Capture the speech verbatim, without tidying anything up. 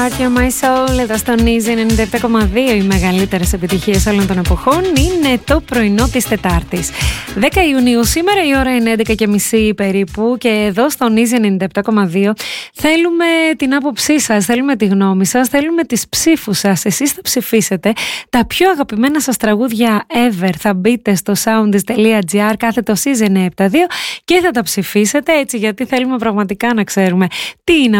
Art My Soul, εδώ στο Easy ενενήντα επτά κόμμα δύο. Οι μεγαλύτερες επιτυχίες όλων των εποχών είναι το πρωινό της Τετάρτης. δέκα Ιουνίου, σήμερα η ώρα είναι έντεκα και μισή περίπου και εδώ στο Easy ενενήντα επτά κόμμα δύο θέλουμε την άποψή σας, θέλουμε τη γνώμη σας, θέλουμε τις ψήφους σας. Εσείς θα ψηφίσετε τα πιο αγαπημένα σας τραγούδια ever. Θα μπείτε στο soundis.gr κάθετο Easy εννιακόσια εβδομήντα δύο και θα τα ψηφίσετε έτσι, γιατί θέλουμε πραγματικά να ξέρουμε τι είναι